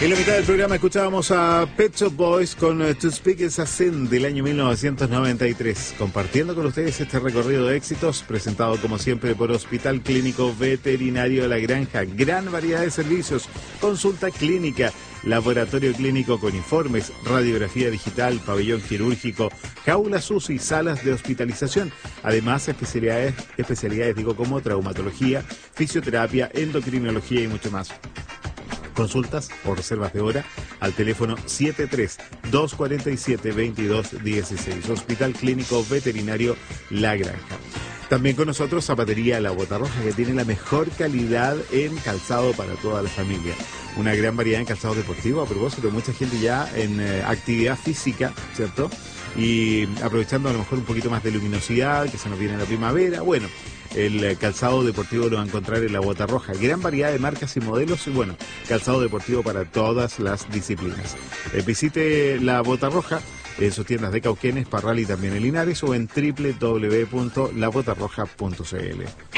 En la mitad del programa escuchábamos a Pet Shop Boys con To Speak Is a Sin del año 1993, compartiendo con ustedes este recorrido de éxitos presentado como siempre por Hospital Clínico Veterinario de La Granja. Gran variedad de servicios, consulta clínica, laboratorio clínico con informes, radiografía digital, pabellón quirúrgico, jaulas UCI, salas de hospitalización. Además, especialidades como traumatología, fisioterapia, endocrinología y mucho más. Consultas o reservas de hora al teléfono 73-247-2216. Hospital Clínico Veterinario La Granja. También con nosotros Zapatería La Bota Roja, que tiene la mejor calidad en calzado para toda la familia. Una gran variedad en calzado deportivo. A propósito, mucha gente ya en actividad física, ¿cierto? Y aprovechando a lo mejor un poquito más de luminosidad, que se nos viene la primavera. Bueno, el calzado deportivo lo va a encontrar en La Bota Roja. Gran variedad de marcas y modelos y bueno, calzado deportivo para todas las disciplinas. Visite La Bota Roja en sus tiendas de Cauquenes, Parral y también en Linares o en www.labotarroja.cl.